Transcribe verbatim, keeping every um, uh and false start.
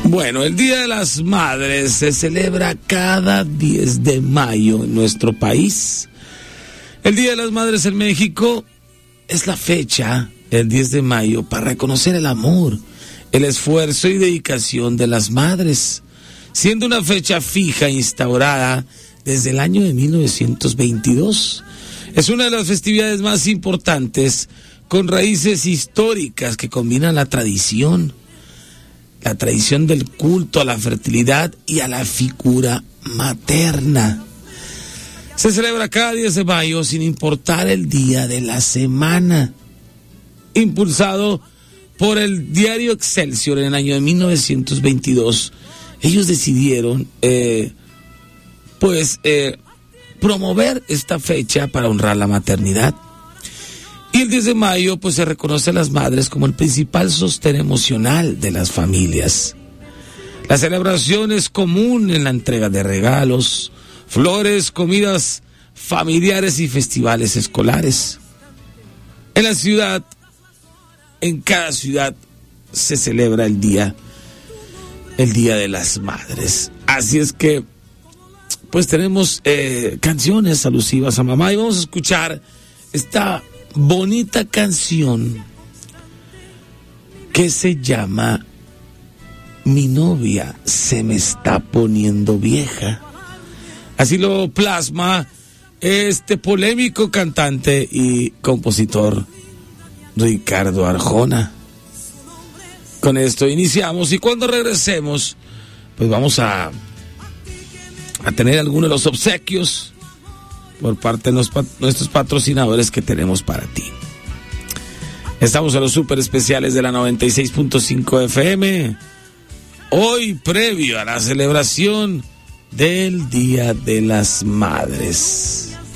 Bueno, el Día de las Madres se celebra cada diez de mayo en nuestro país. El Día de las Madres en México es la fecha, el diez de mayo, para reconocer el amor, el esfuerzo y dedicación de las madres, siendo una fecha fija instaurada desde el año de mil novecientos veintidós. Es una de las festividades más importantes con raíces históricas que combinan la tradición, la tradición del culto a la fertilidad y a la figura materna. Se celebra cada diez de mayo sin importar el día de la semana. Impulsado por el diario Excelsior en el año de mil novecientos veintidós, ellos decidieron eh, pues eh, promover esta fecha para honrar la maternidad. Y el diez de mayo pues se reconoce a las madres como el principal sostén emocional de las familias. La celebración es común en la entrega de regalos, flores, comidas familiares y festivales escolares. En la ciudad, en cada ciudad se celebra el día, el Día de las Madres. Así es que pues tenemos eh, canciones alusivas a mamá y vamos a escuchar esta bonita canción que se llama Mi novia se me está poniendo vieja. Así lo plasma este polémico cantante y compositor Ricardo Arjona. Con esto iniciamos y cuando regresemos pues vamos a a tener algunos de los obsequios por parte de los, nuestros patrocinadores que tenemos para ti. Estamos en los super especiales de la noventa y seis punto cinco F M. Hoy previo a la celebración del Día de las Madres.